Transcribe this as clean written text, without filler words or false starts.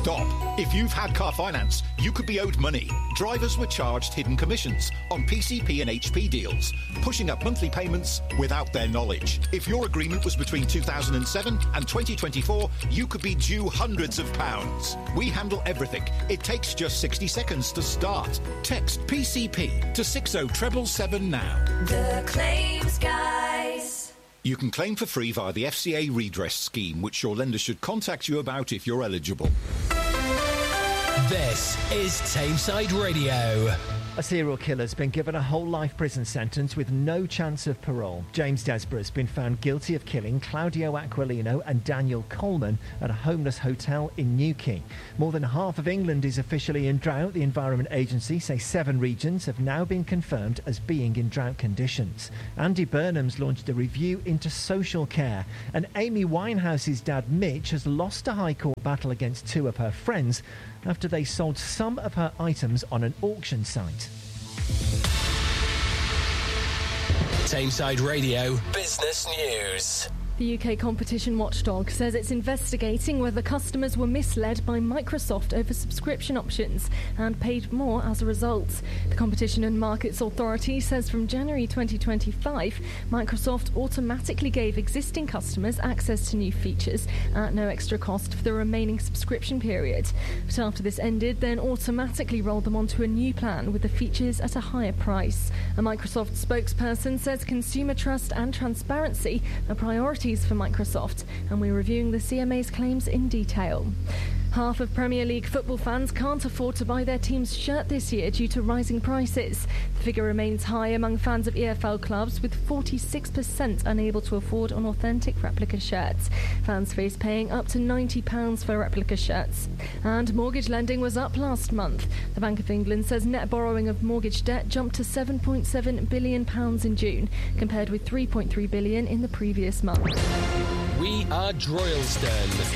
stop. If you've had car finance, you could be owed money. Drivers were charged hidden commissions on PCP and HP deals, pushing up monthly payments without their knowledge. If your agreement was between 2007 and 2024, you could be due hundreds of pounds. We handle everything. It takes just 60 seconds to start. Text PCP to 60777 now. The Claims Guys. You can claim for free via the FCA redress scheme, which your lender should contact you about if you're eligible. This is Tameside Radio. A serial killer has been given a whole-life prison sentence with no chance of parole. James Desborough has been found guilty of killing Claudio Aquilino and Daniel Coleman at a homeless hotel in Newquay. More than half of England is officially in drought. The Environment Agency say 7 regions have now been confirmed as being in drought conditions. Andy Burnham's launched a review into social care. And Amy Winehouse's dad, Mitch, has lost a High Court battle against 2 of her friends after they sold some of her items on an auction site. Tameside Radio Business News. The UK competition watchdog says it's investigating whether customers were misled by Microsoft over subscription options and paid more as a result. The Competition and Markets Authority says from January 2025, Microsoft automatically gave existing customers access to new features at no extra cost for the remaining subscription period. But after this ended, then automatically rolled them onto a new plan with the features at a higher price. A Microsoft spokesperson says consumer trust and transparency are priorities for Microsoft, and we're reviewing the CMA's claims in detail. Half of Premier League football fans can't afford to buy their team's shirt this year due to rising prices. The figure remains high among fans of EFL clubs, with 46% unable to afford an authentic replica shirt. Fans face paying up to £90 for replica shirts. And mortgage lending was up last month. The Bank of England says net borrowing of mortgage debt jumped to £7.7 billion in June, compared with £3.3 billion in the previous month. We are Droylsden.